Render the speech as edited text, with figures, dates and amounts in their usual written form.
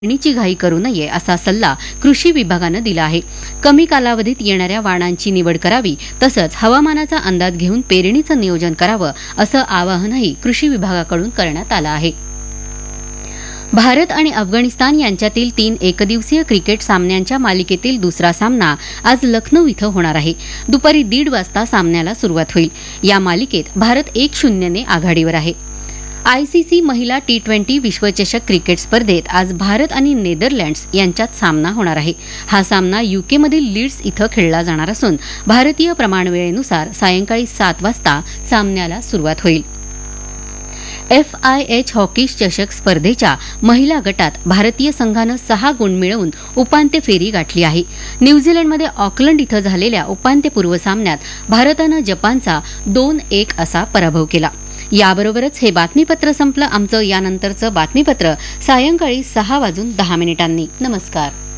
पेरणीची घाई करू नये असा सल्ला कृषी विभागानं दिला आहे. कमी कालावधीत येणाऱ्या वाणांची निवड करावी तसंच हवामानाचा अंदाज घेऊन पेरणीचं नियोजन करावं असं आवाहनही कृषी विभागाकडून करण्यात आलं आहे. भारत आणि अफगाणिस्तान यांच्यातील 3 एकदिवसीय क्रिकेट सामन्यांच्या मालिकेतील दुसरा सामना आज लखनौ इथं होणार आहे. दुपारी 1:30 वाजता सामन्याला सुरुवात होईल. या मालिकेत भारत 1-0 ने आघाडीवर आहे. आयसीसी महिला T20 विश्वचषक क्रिकेट स्पर्धेत आज भारत आणि नेदरलँड्स यांच्यात सामना होणार आहे. हा सामना यूकेमधील लीड्स इथं खेळला जाणार असून भारतीय प्रमाणवेळेनुसार सायंकाळी 7 वाजता सामन्याला सुरुवात होईल. FIH हॉकी चषक स्पर्धेच्या महिला गटात भारतीय संघानं 6 गुण मिळवून उपांत्य फेरी गाठली आहे. न्यूझीलंडमध्ये ऑकलंड इथं झालेल्या उपांत्यपूर्व सामन्यात भारतानं जपानचा 2-1 असा पराभव केला. याबरोबरच हे बातमीपत्र संपलं. आमचं यानंतरचं बातमीपत्र सायंकाळी 6:10 नमस्कार.